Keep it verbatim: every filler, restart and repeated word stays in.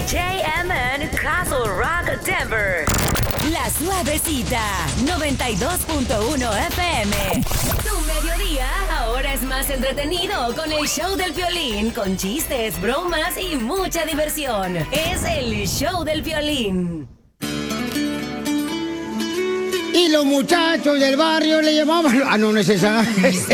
J M N Castle Rock, Denver. La Suavecita, noventa y dos punto uno F M. Tu mediodía ahora es más entretenido con el show del Piolín, con chistes, bromas y mucha diversión. Es el show del Piolín. Y los muchachos del barrio le llamaban... Ah, no, no es esa.